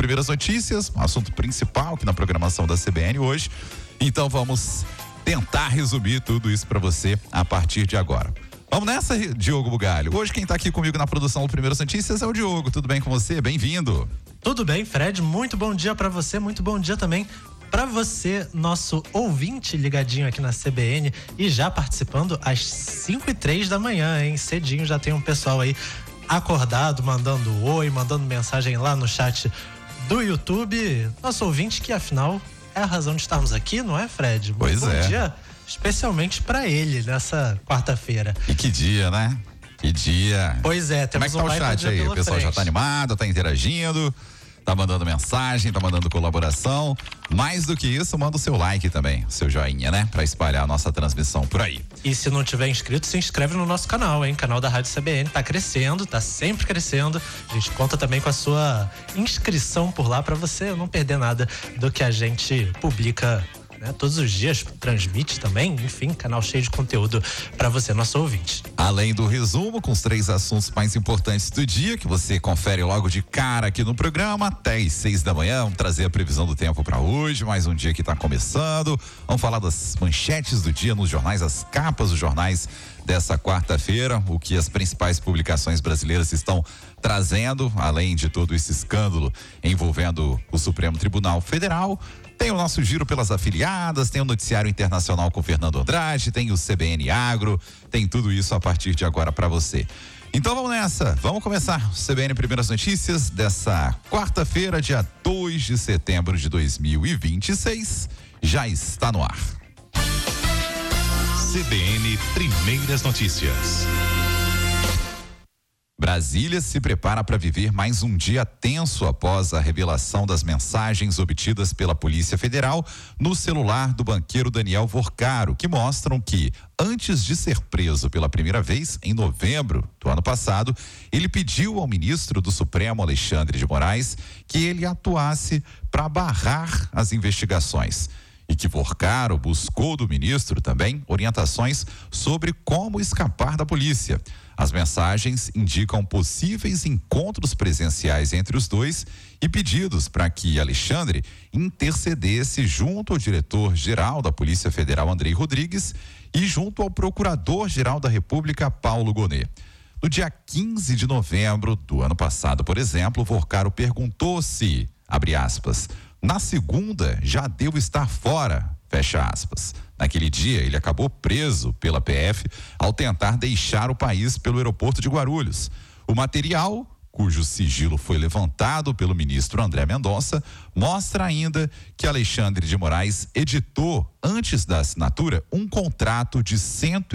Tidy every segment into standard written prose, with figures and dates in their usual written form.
Primeiras Notícias, um assunto principal aqui na programação da CBN hoje. Então vamos tentar resumir tudo isso para você a partir de agora. Vamos nessa, Diogo Bugalho. Hoje quem tá aqui comigo na produção do Primeiras Notícias é o Diogo. Tudo bem com você? Bem-vindo. Tudo bem, Fred. Muito bom dia para você, muito bom dia também para você, nosso ouvinte ligadinho aqui na CBN e já participando às 5h03 da manhã, hein? Cedinho já tem um pessoal aí acordado, mandando oi, mandando mensagem lá no chat do YouTube. Nosso ouvinte que, afinal, é a razão de estarmos aqui, não é, Fred? Pois bom é. Dia especialmente para ele nessa quarta-feira. E que dia, né? Que dia. Pois é, temos Como é que tá o chat aí? O pessoal já tá animado, tá interagindo, tá mandando mensagem, tá mandando colaboração. Mais do que isso, manda o seu like também, o seu joinha, né? Pra espalhar a nossa transmissão por aí. E se não tiver inscrito, se inscreve no nosso canal, hein? Canal da Rádio CBN, tá crescendo, tá sempre crescendo. A gente conta também com a sua inscrição por lá pra você não perder nada do que a gente publica, né, todos os dias, transmite também, enfim, canal cheio de conteúdo para você, nosso ouvinte. Além do resumo com os 3 assuntos mais importantes do dia, que você confere logo de cara aqui no programa, até às 6 da manhã, vamos trazer a previsão do tempo para hoje, mais um dia que está começando, vamos falar das manchetes do dia nos jornais, as capas dos jornais dessa quarta-feira, o que as principais publicações brasileiras estão trazendo, além de todo esse escândalo envolvendo o Supremo Tribunal Federal. Tem o nosso giro pelas afiliadas, tem o noticiário internacional com Fernando Andrade, tem o CBN Agro, tem tudo isso a partir de agora para você. Então vamos nessa, vamos começar o CBN Primeiras Notícias dessa quarta-feira, dia 2 de setembro de 2026, já está no ar. CBN Primeiras Notícias. Brasília se prepara para viver mais um dia tenso após a revelação das mensagens obtidas pela Polícia Federal no celular do banqueiro Daniel Vorcaro, que mostram que, antes de ser preso pela primeira vez, em novembro do ano passado, ele pediu ao ministro do Supremo, Alexandre de Moraes, que ele atuasse para barrar as investigações. E que Vorcaro buscou do ministro também orientações sobre como escapar da polícia. As mensagens indicam possíveis encontros presenciais entre os dois e pedidos para que Alexandre intercedesse junto ao diretor-geral da Polícia Federal, Andrei Rodrigues, e junto ao Procurador-Geral da República, Paulo Gonet. No dia 15 de novembro do ano passado, por exemplo, Vorcaro perguntou se, abre aspas, na segunda já devo estar fora, fecha aspas. Naquele dia, ele acabou preso pela PF ao tentar deixar o país pelo aeroporto de Guarulhos. O material, cujo sigilo foi levantado pelo ministro André Mendonça, mostra ainda que Alexandre de Moraes editou, antes da assinatura, um contrato de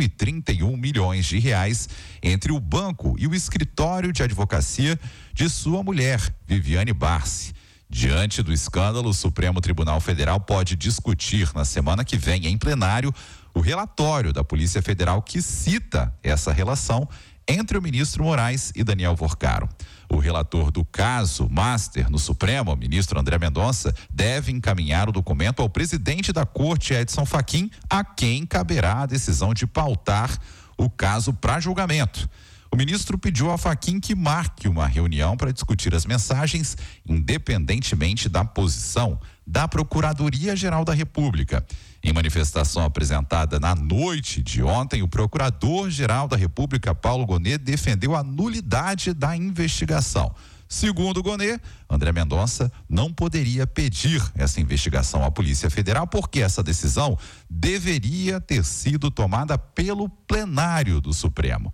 131 milhões de reais entre o banco e o escritório de advocacia de sua mulher, Viviane Barsi. Diante do escândalo, o Supremo Tribunal Federal pode discutir na semana que vem, em plenário, o relatório da Polícia Federal que cita essa relação entre o ministro Moraes e Daniel Vorcaro. O relator do caso Master no Supremo, o ministro André Mendonça, deve encaminhar o documento ao presidente da Corte, Edson Fachin, a quem caberá a decisão de pautar o caso para julgamento. O ministro pediu a Fachin que marque uma reunião para discutir as mensagens, independentemente da posição da Procuradoria-Geral da República. Em manifestação apresentada na noite de ontem, o Procurador-Geral da República, Paulo Gonet, defendeu a nulidade da investigação. Segundo Gonet, André Mendonça não poderia pedir essa investigação à Polícia Federal porque essa decisão deveria ter sido tomada pelo plenário do Supremo.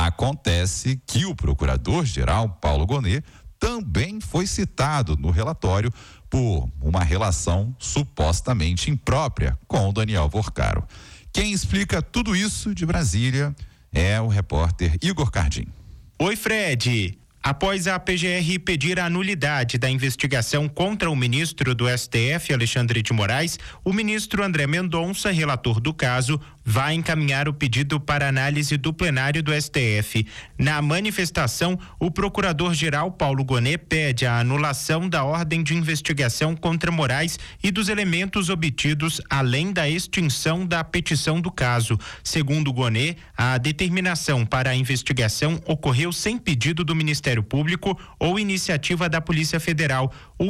Acontece que o procurador-geral, Paulo Gonet, também foi citado no relatório por uma relação supostamente imprópria com o Daniel Vorcaro. Quem explica tudo isso de Brasília é o repórter Igor Cardim. Oi, Fred. Após a PGR pedir a nulidade da investigação contra o ministro do STF, Alexandre de Moraes, o ministro André Mendonça, relator do caso, vai encaminhar o pedido para análise do plenário do STF. Na manifestação, o procurador-geral Paulo Gonet pede a anulação da ordem de investigação contra Moraes e dos elementos obtidos, além da extinção da petição do caso. Segundo Gonet, a determinação para a investigação ocorreu sem pedido do Ministério Público ou iniciativa da Polícia Federal.